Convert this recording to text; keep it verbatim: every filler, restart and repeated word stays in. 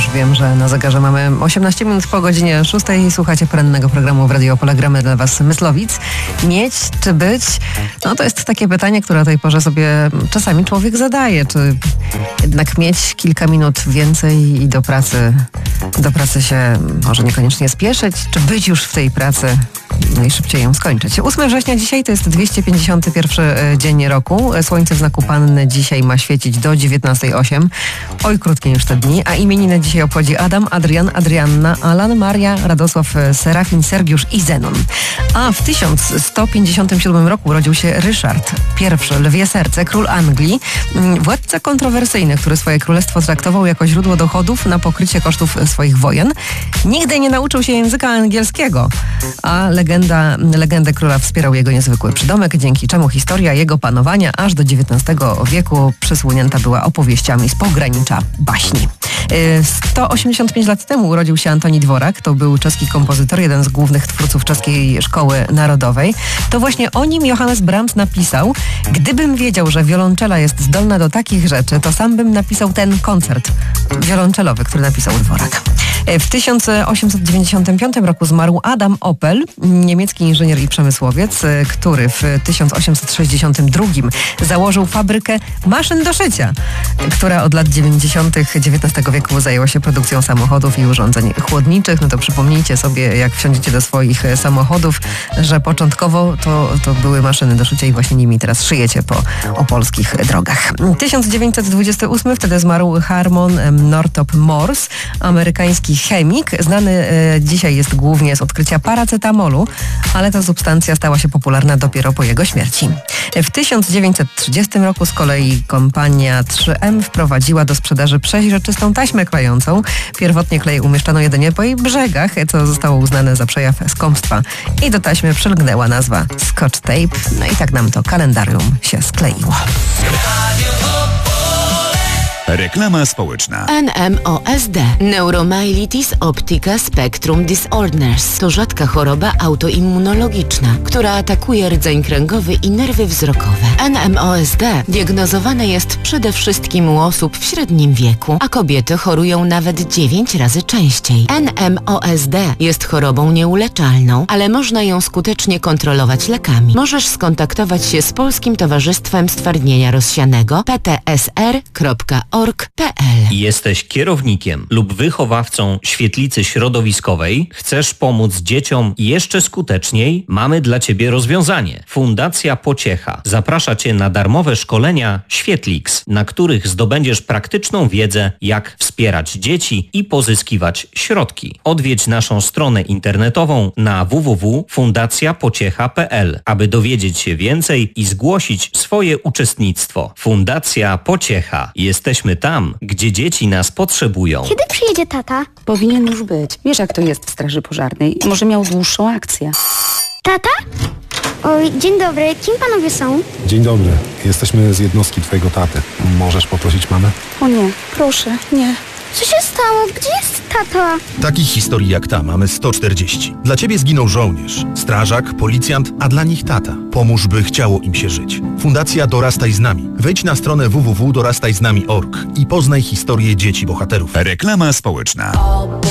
Już wiem, że na zegarze mamy osiemnaście minut po godzinie szóstej. Słuchacie porannego programu w Radio Opole. Gramy dla Was Myslowic. Mieć czy być? No to jest takie pytanie, które o tej porze sobie czasami człowiek zadaje. Czy jednak mieć kilka minut więcej i do pracy, do pracy się może niekoniecznie spieszyć? Czy być już w tej pracy najszybciej ją skończyć? ósmego września dzisiaj to jest dwieście pięćdziesiąty pierwszy dzień roku. Słońce w znaku Panny dzisiaj ma świecić do dziewiętnastej osiem. Oj, krótkie już te dni. A imieniny dzisiaj obchodzi Adam, Adrian, Adrianna, Alan, Maria, Radosław, Serafin, Sergiusz i Zenon. A w tysiąc sto pięćdziesiątym siódmym roku urodził się Ryszard I, Lwie Serce, król Anglii, władca kontrowersyjny, który swoje królestwo traktował jako źródło dochodów na pokrycie kosztów swoich wojen. Nigdy nie nauczył się języka angielskiego, a legenda, legendę króla wspierał jego niezwykły przydomek, dzięki czemu historia jego panowania aż do dziewiętnastego wieku przysłonięta była opowieściami z pogranicza baśni. sto osiemdziesiąt pięć lat temu urodził się Antoni Dworak. To był czeski kompozytor, jeden z głównych twórców czeskiej szkoły narodowej. To właśnie o nim Johannes Brahms napisał: gdybym wiedział, że wiolonczela jest zdolna do takich rzeczy, to sam bym napisał ten koncert wiolonczelowy, który napisał Dworak. W tysiąc osiemset dziewięćdziesiątym piątym roku zmarł Adam Opel, niemiecki inżynier i przemysłowiec, który w tysiąc osiemset sześćdziesiątym drugim założył fabrykę maszyn do szycia, która od lat dziewięćdziesiątych dziewiętnastego wieku zajęła się produkcją samochodów i urządzeń chłodniczych. No to przypomnijcie sobie, jak wsiądziecie do swoich samochodów, że początkowo to, to były maszyny do szycia i właśnie nimi teraz szyjecie po opolskich drogach. tysiąc dziewięćset dwudziesty ósmy, wtedy zmarł Harmon Northrop Morse, amerykański chemik. Znany e, dzisiaj jest głównie z odkrycia paracetamolu, ale ta substancja stała się popularna dopiero po jego śmierci. W tysiąc dziewięćset trzydziestym roku z kolei kompania trzy M wprowadziła do sprzedaży przeźroczystą taśmę klejącą. Pierwotnie klej umieszczano jedynie po jej brzegach, co zostało uznane za przejaw skąpstwa. I do taśmy przylgnęła nazwa Scotch Tape. No i tak nam to kalendarium się skleiło. Reklama społeczna. N M O S D. Neuromyelitis optica spectrum disorders. To rzadka choroba autoimmunologiczna, która atakuje rdzeń kręgowy i nerwy wzrokowe. N M O S D diagnozowane jest przede wszystkim u osób w średnim wieku, a kobiety chorują nawet dziewięć razy częściej. N M O S D jest chorobą nieuleczalną, ale można ją skutecznie kontrolować lekami. Możesz skontaktować się z Polskim Towarzystwem Stwardnienia Rozsianego p t s r kropka org kropka p l. Jesteś kierownikiem lub wychowawcą świetlicy środowiskowej? Chcesz pomóc dzieciom jeszcze skuteczniej? Mamy dla Ciebie rozwiązanie. Fundacja Pociecha zaprasza Cię na darmowe szkolenia Świetlix, na których zdobędziesz praktyczną wiedzę, jak wspierać dzieci i pozyskiwać środki. Odwiedź naszą stronę internetową na w w w kropka fundacja pociecha kropka p l, aby dowiedzieć się więcej i zgłosić swoje uczestnictwo. Fundacja Pociecha. Jesteśmy tam, gdzie dzieci nas potrzebują. Kiedy przyjedzie tata? Powinien już być. Wiesz, jak to jest w straży pożarnej. Może miał dłuższą akcję. Tata? Oj, dzień dobry. Kim panowie są? Dzień dobry. Jesteśmy z jednostki twojego taty. Możesz poprosić mamę? O nie, proszę, nie. Co się stało? Gdzie jest tata? Takich historii jak ta mamy sto czterdzieści. Dla ciebie zginął żołnierz, strażak, policjant, a dla nich tata. Pomóż, by chciało im się żyć. Fundacja Dorastaj z nami. Wejdź na stronę w w w kropka dorastaj z nami kropka org i poznaj historię dzieci bohaterów. Reklama społeczna.